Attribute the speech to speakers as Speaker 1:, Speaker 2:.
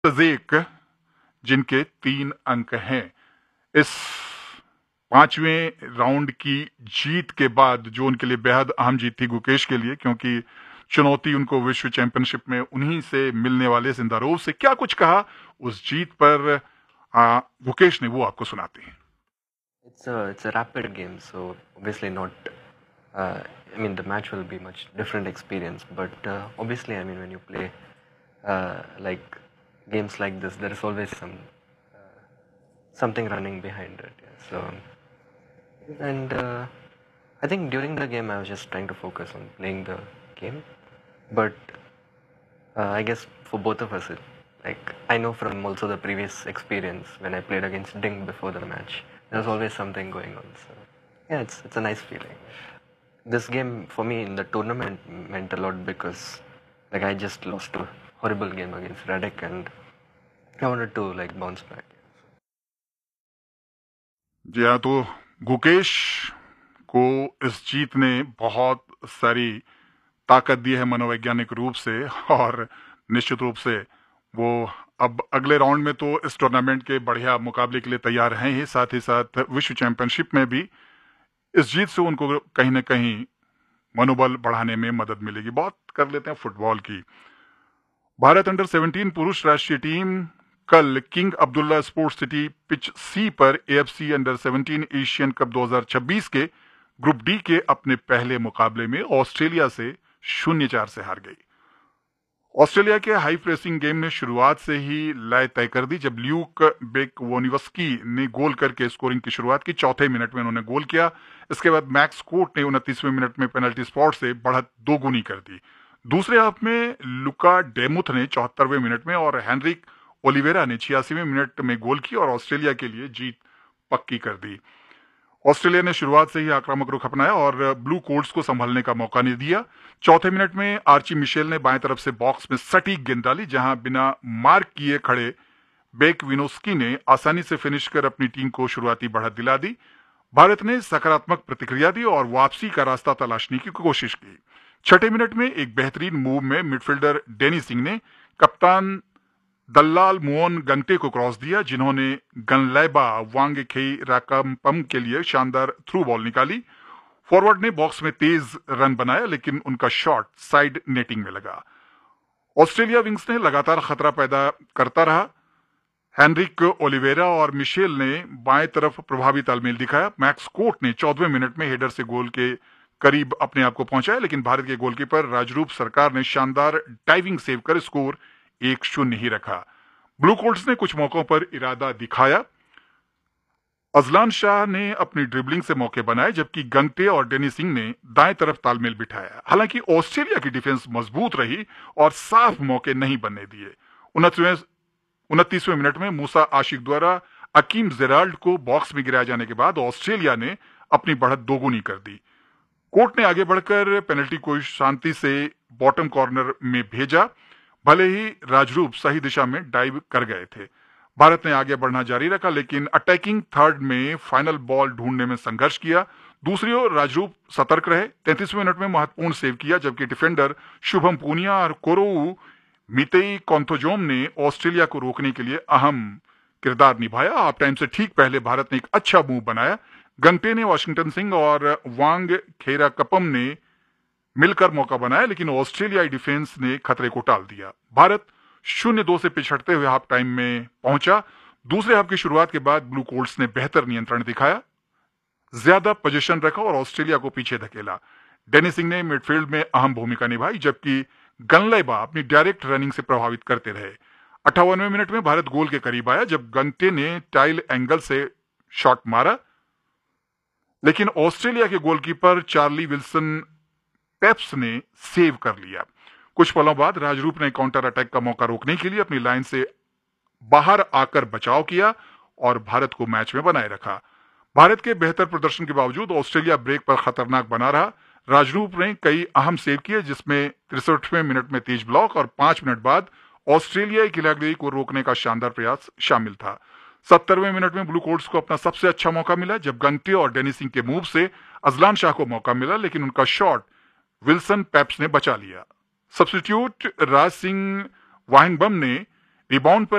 Speaker 1: तजेक जिनके 3 अंक हैं। इस 5वें राउंड की जीत के बाद जो उनके लिए बेहद अहम जीत थी गुकेश के लिए, क्योंकि चुनौती उनको विश्व चैंपियनशिप में उन्हीं से मिलने वाले सिंदारोव से। क्या कुछ कहा उस जीत पर गुकेश ने, वो आपको सुनाते हैं।
Speaker 2: It's a rapid game, so obviously not. I mean, the match will be much different experience, but obviously, I mean, when you play like games like this, there is always something running behind it. Yeah. So, and I think during the game, I was just trying to focus on playing the game, but I guess for both of us, like I know from also the previous experience when I played against Ding before the match, there was always something going on. So yeah, it's a nice feeling. This game for me in the tournament meant a lot because like I just lost a horrible game against Radic and I wanted to like bounce back.
Speaker 1: जी हाँ, तो गुकेश को इस जीत ने बहुत सारी ताकत दी है मनोवैज्ञानिक रूप से, और निश्चित रूप से वो अब अगले राउंड में तो इस टूर्नामेंट के बढ़िया मुकाबले के लिए तैयार हैं ही, साथ ही साथ विश्व चैंपियनशिप में भी इस जीत से उनको कहीं ना कहीं मनोबल बढ़ाने में मदद मिलेगी। बात कर लेते हैं फुटबॉल की। भारत अंडर 17 पुरुष राष्ट्रीय टीम कल king Abdullah sports city pitch सी पर एएफसी अंडर 17 एशियन कप 2026 के ग्रुप डी के अपने पहले मुकाबले में ऑस्ट्रेलिया से 0-4 से हार गई। ऑस्ट्रेलिया के हाई प्रेसिंग गेम ने शुरुआत से ही लय तय कर दी। जब ल्यूक बेकवोनिवस्की ने गोल करके स्कोरिंग की शुरुआत की, चौथे मिनट में उन्होंने गोल किया। इसके बाद मैक्स कोट ने 29वें मिनट में पेनल्टी स्पॉट से बढ़त दोगुनी कर दी। दूसरे हाफ में लुका डेमुथ ने 74वें मिनट में और हेनरिक ओलिवेरा ने 86वें मिनट में गोल किया और ऑस्ट्रेलिया के लिए जीत पक्की कर दी। ऑस्ट्रेलिया ने शुरुआत से ही आक्रामक रुख अपनाया और ब्लू कोल्ड्स को संभालने का मौका नहीं दिया। चौथे मिनट में आर्ची मिशेल ने बाएं तरफ से बॉक्स में सटीक गेंद डाली, जहां बिना मार्क किए खड़े बेकविनोस्की ने आसानी से फिनिश कर अपनी टीम को शुरुआती बढ़त दिला दी। भारत ने सकारात्मक प्रतिक्रिया दी और वापसी का रास्ता तलाशने की कोशिश की। छठे मिनट में एक बेहतरीन मूव में मिडफील्डर डेनी सिंह ने कप्तान दल्लाल मुओन गंगटे को क्रॉस दिया, जिन्होंने गनलैबा वांगखेई राकम्पम के लिए शानदार थ्रू बॉल निकाली। फॉरवर्ड ने बॉक्स में तेज रन बनाया, लेकिन उनका शॉट साइड नेटिंग में लगा। ऑस्ट्रेलिया विंग्स ने लगातार खतरा पैदा करता रहा। हेनरिक ओलिवेरा और मिशेल ने बाएं तरफ प्रभावी तालमेल दिखाया। मैक्स कोट ने 14वें मिनट में हेडर से गोल के करीब अपने आप को पहुंचाया, लेकिन भारत के गोलकीपर राजरूप सरकार ने शानदार डाइविंग सेव कर स्कोर 1-0 ही रखा। ब्लू कोल्ड्स ने कुछ मौकों पर इरादा दिखाया। अजलान शाह ने अपनी ड्रिबलिंग से मौके बनाए, जबकि गंगटे और डेनी सिंह ने दाएं तरफ तालमेल बिठाया। हालांकि ऑस्ट्रेलिया की डिफेंस मजबूत रही और साफ मौके नहीं बनने दिए। 29वें मिनट में मूसा आशिक द्वारा अकीम जेराल्ड को बॉक्स में गिराए जाने के बाद ऑस्ट्रेलिया ने अपनी बढ़त दोगुनी कर दी। कोर्ट ने आगे बढ़कर पेनल्टी को शांति से बॉटम कॉर्नर में भेजा, भले ही राजरूप सही दिशा में डाइव कर गए थे। भारत ने आगे बढ़ना जारी रखा, लेकिन अटैकिंग थर्ड में फाइनल बॉल ढूंढने में संघर्ष किया। दूसरी ओर राजरूप सतर्क रहे, 33वें मिनट में महत्वपूर्ण सेव किया, जबकि डिफेंडर शुभम पूनिया और कोरोऊ मितेई कॉन्थोजोम ने ऑस्ट्रेलिया को रोकने के लिए अहम किरदार निभाया। हाफ टाइम से ठीक पहले भारत ने एक अच्छा मूव बनाया। गंगटे ने वाशिंगटन सिंह और वांग खेरा कपम ने मिलकर मौका बनाया, लेकिन ऑस्ट्रेलियाई डिफेंस ने खतरे को टाल दिया। भारत 0-2 से पिछड़ते हुए हाफ टाइम में पहुंचा। दूसरे हाफ की शुरुआत के बाद ब्लू कोल्ड्स ने बेहतर नियंत्रण दिखाया, ज्यादा पोजीशन रखा और ऑस्ट्रेलिया को पीछे धकेला। डेनी सिंह ने मिडफील्ड में अहम भूमिका निभाई, जबकि गनलैबा अपनी डायरेक्ट रनिंग से प्रभावित करते रहे। 58वें मिनट में भारत गोल के करीब आया, जब गंगटे ने टाइल एंगल से शॉट मारा, लेकिन ऑस्ट्रेलिया के गोलकीपर चार्ली विल्सन पेप्स ने सेव कर लिया। कुछ पलों बाद राजरूप ने काउंटर अटैक का मौका रोकने के लिए अपनी लाइन से बाहर आकर बचाव किया और भारत को मैच में बनाए रखा। भारत के बेहतर प्रदर्शन के बावजूद ऑस्ट्रेलिया ब्रेक पर खतरनाक बना रहा। राजरूप ने कई अहम सेव किए, जिसमें 63वें मिनट में तेज ब्लॉक और 5 मिनट बाद ऑस्ट्रेलियाई खिलाड़ी को रोकने का शानदार प्रयास शामिल था। 70वें मिनट में ब्लू कोल्ड्स को अपना सबसे अच्छा मौका मिला, जब गंगटे और डेनी सिंह के मूव से अजलान शाह को मौका मिला, लेकिन उनका शॉट विल्सन पेप्स ने बचा लिया। सब्स्टिट्यूट राज सिंह वाहिंगबम ने रिबाउंड पर